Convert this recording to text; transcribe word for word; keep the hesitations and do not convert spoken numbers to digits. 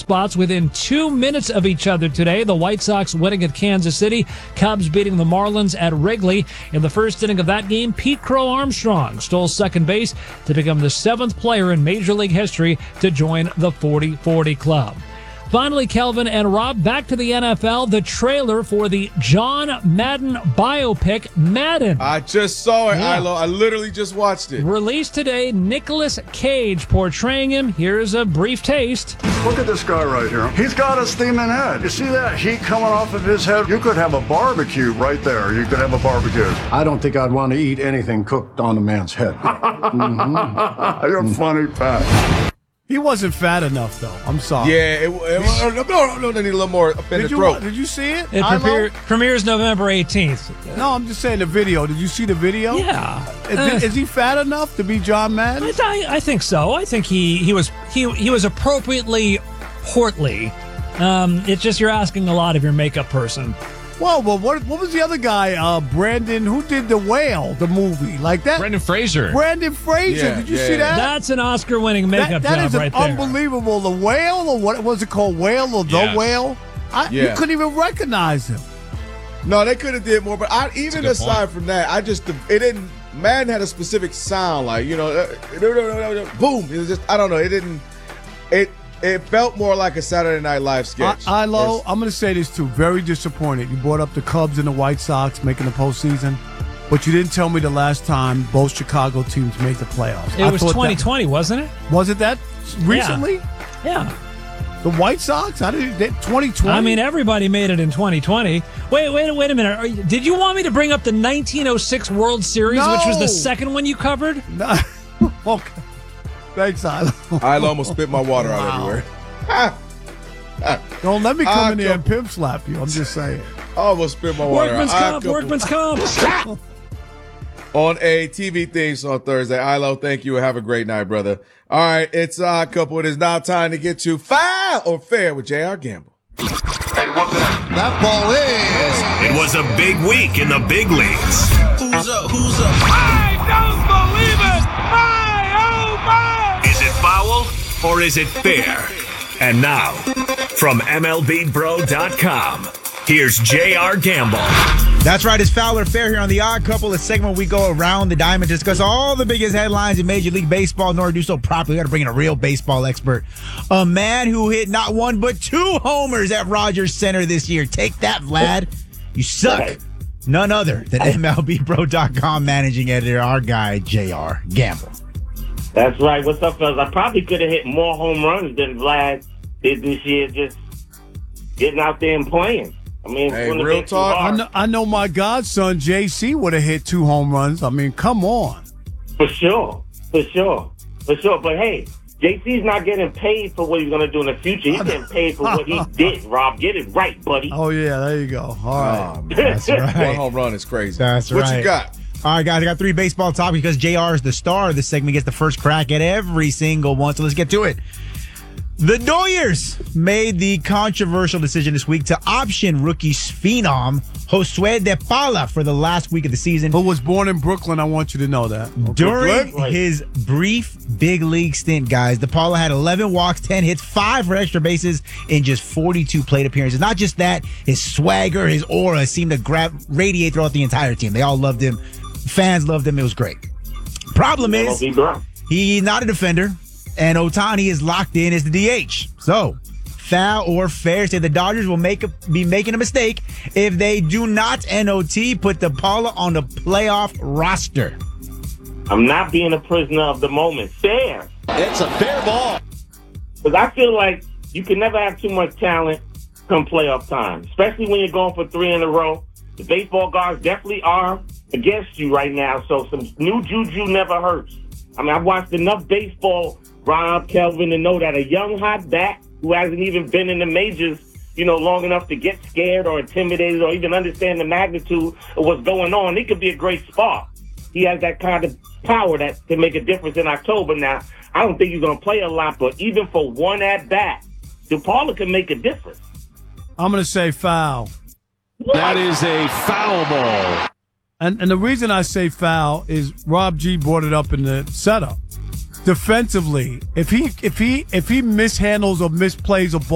spots within two minutes of each other today. The White Sox winning at Kansas City, Cubs beating the Marlins at Wrigley. In the first inning of that game, Pete Crow Armstrong stole second base to become the seventh player in Major League history to join the forty forty club. Finally, Kelvin and Rob, back to the N F L. The trailer for the John Madden biopic, Madden. I just saw it, Yeah. Ilo. I literally just watched it. Released today, Nicolas Cage portraying him. Here's a brief taste. Look at this guy right here. He's got a steaming head. You see that heat coming off of his head? You could have a barbecue right there. You could have a barbecue. I don't think I'd want to eat anything cooked on a man's head. mm-hmm. You're funny, Pat. He wasn't fat enough, though. I'm sorry. Yeah, it, it, no, no, no, they need a little more up in Did the you, throat. did you see it? It I premiere, Lo? premieres November eighteenth. No, I'm just saying the video. Did you see the video? Yeah. Is, Uh, is he fat enough to be John Madden? I, th- I think so. I think he, he was he he was appropriately portly. Um, it's just you're asking a lot of your makeup person. Well, well, what what was the other guy? Uh, Brandon, who did the Whale, the movie, like that? Brendan Fraser. Brandon Fraser. Yeah, did you yeah. see that? That's an Oscar-winning makeup that, that job is an right there. unbelievable. The Whale, or what was it called? Whale or the Yes. Whale? I, You Yeah. couldn't even recognize him. No, they could have did more, but I, even good aside point. from that, I just it didn't. Madden had a specific sound, like you know, uh, no, no, no, no, no, boom. It was just I don't know. It didn't. It it felt more like a Saturday Night Live sketch. I, Ilo, Versus- I'm going to say this too. Very disappointed. You brought up the Cubs and the White Sox making the postseason, but you didn't tell me the last time both Chicago teams made the playoffs. It I was thought twenty that- twenty, wasn't it? Was it that recently? Yeah. The White Sox? I didn't. twenty twenty. I mean, everybody made it in twenty twenty. Wait, wait, wait a minute. Are you, did you want me to bring up the nineteen oh six World Series, No. which was the second one you covered? No. Okay. Thanks, Ilo. I almost spit my water out Wow. everywhere. Don't let me come Ah, in there go- and pimp slap you. I'm just saying. I almost spit my water Workman's out. I comp, couple- workman's comp. on a T V theme song Thursday. Ilo, thank you and have a great night, brother. All right, it's uh, couple. It is now time to get to Foul or Fair with J R. Gamble. That ball is. It was a big week in the big leagues. Who's up? Who's up? I don't believe it! My, oh my! Is it foul or is it fair? And now, from M L B Bro dot com, here's J R. Gamble. That's right, it's Foul or Fair here on The Odd Couple, a segment where we go around the diamond, discuss all the biggest headlines in Major League Baseball. In order to do so properly, we got to bring in a real baseball expert. A man who hit not one but two homers at Rogers Center this year. Take that, Vlad. You suck. None other than M L B Bro dot com managing editor, our guy, J R. Gamble. That's right. What's up, fellas? I probably could have hit more home runs than Vlad did this year, just getting out there and playing. I mean, Hey, when the real big talk, I are, know, I know my godson, J C, would have hit two home runs. I mean, come on. for sure, for sure, for sure. But hey, J C's not getting paid for what he's going to do in the future. He's getting paid for what he did, Rob. Get it right, buddy. Oh, yeah, there you go. All right. Oh, man. That's One right. home run is crazy. That's what right. you got? All right, guys, I got three baseball topics because J R is the star of this segment. He gets the first crack at every single one, so let's get to it. The Doyers made the controversial decision this week to option rookie phenom Josue De Paula for the last week of the season. Who was born in Brooklyn, I want you to know that. Okay. During Right. his brief big league stint, guys, De Paula had eleven walks, ten hits, five for extra bases in just forty-two plate appearances. Not just that, his swagger, his aura seemed to grab, radiate throughout the entire team. They all loved him. Fans loved him. It was great. Problem is, L B Brown. he's not a defender, and Ohtani is locked in as the D H. So, foul or fair, say the Dodgers will make a, be making a mistake if they do not N O T put De Paula on the playoff roster. I'm not being a prisoner of the moment. Fair. It's a fair ball. Because I feel like you can never have too much talent come playoff time, especially when you're going for three in a row. The baseball gods definitely are against you right now, so some new juju never hurts. I mean, I've watched enough baseball, Rob, Kelvin, to know that a young hot bat who hasn't even been in the majors, you know, long enough to get scared or intimidated or even understand the magnitude of what's going on, it could be a great spark. He has that kind of power that can make a difference in October. Now, I don't think he's going to play a lot, but even for one at-bat, DePaula can make a difference. I'm going to say foul. That is a foul ball. And and the reason I say foul is Rob G brought it up in the setup. Defensively, if he if he if he mishandles or misplays a ball,